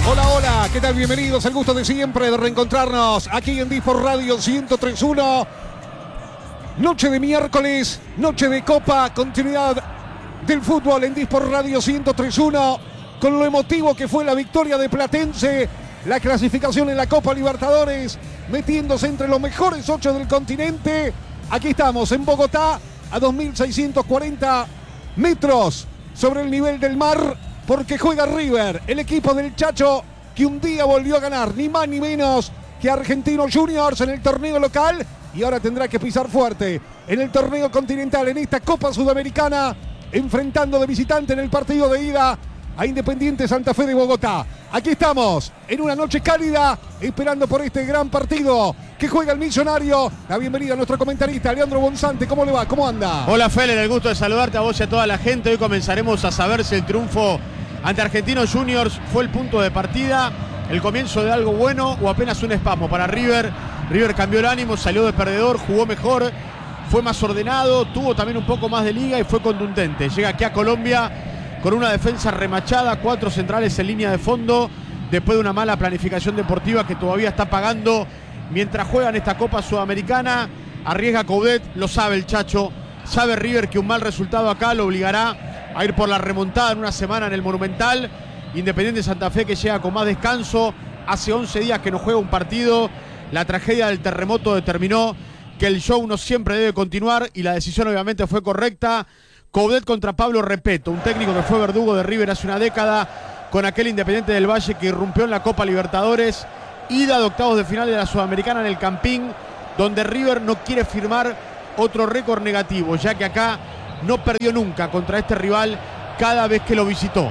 Hola, hola, ¿qué tal? Bienvenidos, el gusto de siempre de reencontrarnos aquí en Dispor Radio 103.1. Noche de miércoles, noche de Copa, continuidad del fútbol en Dispor Radio 103.1, con lo emotivo que fue la victoria de Platense, la clasificación en la Copa Libertadores, metiéndose entre los mejores 8 del continente. Aquí estamos en Bogotá, a 2.640 metros sobre el nivel del mar, porque juega River, el equipo del Chacho, que un día volvió a ganar, ni más ni menos que Argentinos Juniors en el torneo local, y ahora tendrá que pisar fuerte en el torneo continental, en esta Copa Sudamericana, enfrentando de visitante en el partido de ida a Independiente Santa Fe de Bogotá. Aquí estamos, en una noche cálida, esperando por este gran partido que juega el Millonario. La bienvenida a nuestro comentarista, Leandro Bonzante. ¿Cómo le va? ¿Cómo anda? Hola, Feller, el gusto de saludarte a vos y a toda la gente. Hoy comenzaremos a saber si el triunfo ante Argentinos Juniors fue el punto de partida, el comienzo de algo bueno o apenas un espasmo para River. River cambió el ánimo, salió de perdedor, jugó mejor, fue más ordenado, tuvo también un poco más de liga y fue contundente. Llega aquí a Colombia con una defensa remachada, 4 centrales en línea de fondo, después de una mala planificación deportiva que todavía está pagando mientras juegan esta Copa Sudamericana. Arriesga Coudet, lo sabe el Chacho, sabe River que un mal resultado acá lo obligará a ir por la remontada en una semana en el Monumental. Independiente Santa Fe, que llega con más descanso, hace 11 días que no juega un partido. La tragedia del terremoto determinó que el show no siempre debe continuar y la decisión obviamente fue correcta. Coudet contra Pablo Repeto, un técnico que fue verdugo de River hace una década, con aquel Independiente del Valle que irrumpió en la Copa Libertadores, ida de octavos de final de la Sudamericana en el Campín, donde River no quiere firmar otro récord negativo, ya que acá no perdió nunca contra este rival cada vez que lo visitó.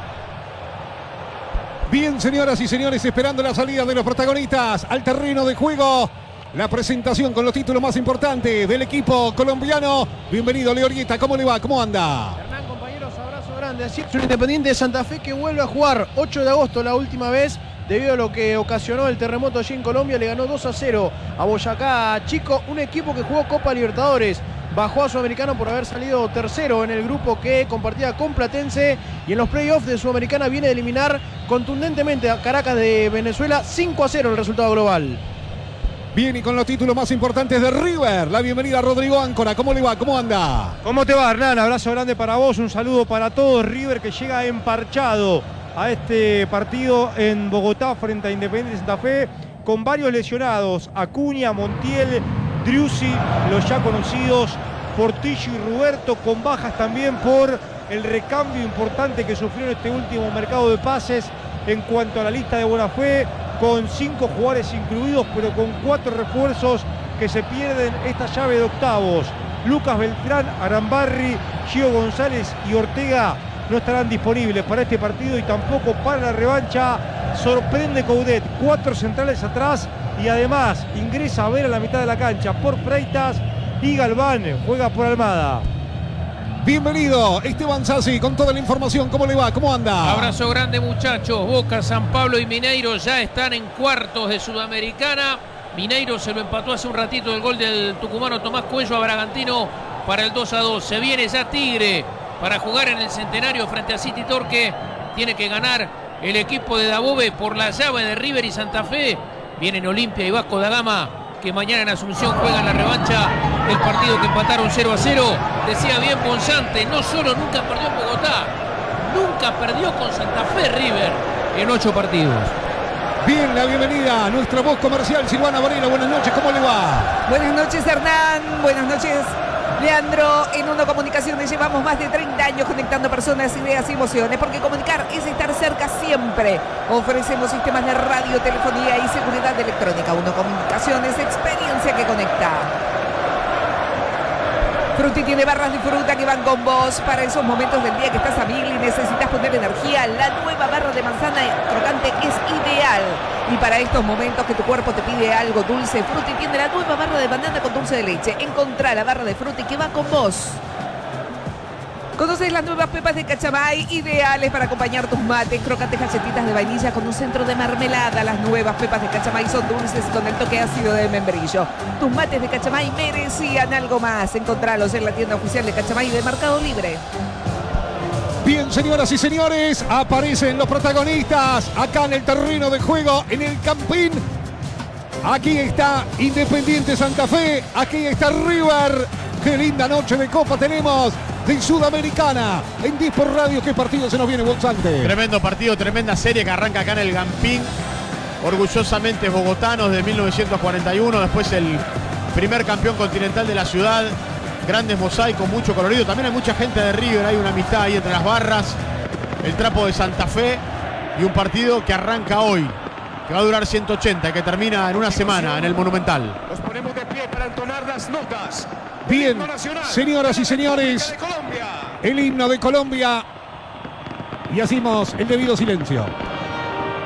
Bien, señoras y señores, esperando la salida de los protagonistas al terreno de juego. La presentación con los títulos más importantes del equipo colombiano. Bienvenido, Leo Orgueta. ¿Cómo le va? ¿Cómo anda? Hernán, compañeros, abrazo grande. Así es un Independiente de Santa Fe que vuelve a jugar 8 de agosto la última vez. Debido a lo que ocasionó el terremoto allí en Colombia, le ganó 2-0 a Boyacá Chico, un equipo que jugó Copa Libertadores. Bajó a Sudamericana por haber salido tercero en el grupo que compartía con Platense, y en los playoffs de Sudamericana viene a eliminar contundentemente a Caracas de Venezuela. 5-0 el resultado global. Bien, y con los títulos más importantes de River, la bienvenida a Rodrigo Áncora. ¿Cómo le va? ¿Cómo anda? ¿Cómo te va, Hernán? Abrazo grande para vos, un saludo para todos. River que llega emparchado a este partido en Bogotá frente a Independiente Santa Fe, con varios lesionados: Acuña, Montiel, Driussi, los ya conocidos Portillo y Roberto, con bajas también por el recambio importante que sufrió en este último mercado de pases. En cuanto a la lista de buena fe, con 5 jugadores incluidos, pero con 4 refuerzos que se pierden esta llave de octavos. Lucas Beltrán, Arambarri, Gio González y Ortega no estarán disponibles para este partido y tampoco para la revancha. Sorprende Coudet, 4 centrales atrás, y además ingresa a ver a la mitad de la cancha por Freitas, y Galván juega por Almada. Bienvenido, Esteban Sassi, con toda la información. ¿Cómo le va? ¿Cómo anda? Abrazo grande, muchachos. Boca, San Pablo y Mineiro ya están en cuartos de Sudamericana. Mineiro se lo empató hace un ratito el gol del tucumano Tomás Cuello a Bragantino para el 2-2. Se viene ya Tigre para jugar en el Centenario frente a City Torque. Tiene que ganar el equipo de Dabove por la llave de River y Santa Fe. Vienen Olimpia y Vasco da Gama, que mañana en Asunción juegan la revancha del partido que empataron 0-0. Decía bien Bonzante, no solo nunca perdió en Bogotá, nunca perdió con Santa Fe River en 8 partidos. Bien, la bienvenida a nuestra voz comercial, Silvana Varela. Buenas noches, ¿cómo le va? Buenas noches, Hernán. Buenas noches, Leandro. En Uno Comunicaciones llevamos más de 30 años conectando personas, ideas y emociones, porque comunicar es estar cerca siempre. Ofrecemos sistemas de radio, telefonía y seguridad electrónica. Uno Comunicaciones, experiencia que conecta. Frutti tiene barras de fruta que van con vos para esos momentos del día que estás a mil y necesitas poner energía. La nueva barra de manzana crocante es ideal. Y para estos momentos que tu cuerpo te pide algo dulce, Frutti tiene la nueva barra de banana con dulce de leche. Encontrá la barra de Frutti que va con vos. ¿Conoces las nuevas pepas de Cachamay? Ideales para acompañar tus mates. Crocantes galletitas de vainilla con un centro de mermelada. Las nuevas pepas de Cachamay son dulces con el toque ácido de membrillo. Tus mates de Cachamay merecían algo más. Encontralos en la tienda oficial de Cachamay de Mercado Libre. Bien, señoras y señores, aparecen los protagonistas acá en el terreno de juego, en el Campín. Aquí está Independiente Santa Fe, aquí está River. Qué linda noche de Copa tenemos de Sudamericana. En Dispor Radio, ¿qué partido se nos viene, Bolsante? Tremendo partido, tremenda serie que arranca acá en el Campín. Orgullosamente bogotanos de 1941, después el primer campeón continental de la ciudad. Grandes mosaicos, mucho colorido. También hay mucha gente de River, hay una amistad ahí entre las barras. El trapo de Santa Fe y un partido que arranca hoy, que va a durar 180 y que termina en una semana en el Monumental. Nos ponemos de pie para entonar las notas. Bien, señoras y señores, el himno de Colombia. Y hacemos el debido silencio.